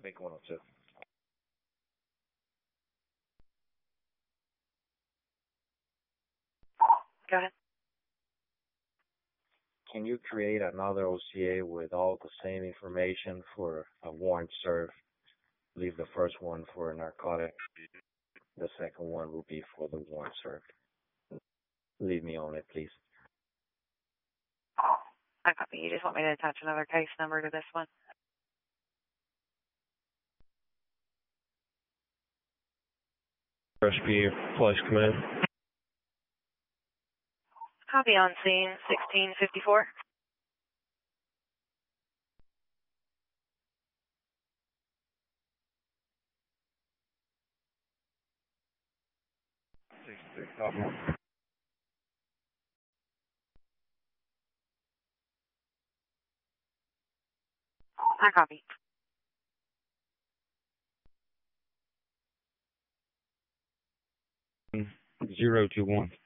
Make 102. Go ahead. Can you create another OCA with all the same information for a warrant served? Leave the first one for a narcotic. The second one will be for the warrant served. Leave me on it, please. I copy. You just want me to attach another case number to this one? RSP, Police Command. Copy on scene 1654. I copy. 021.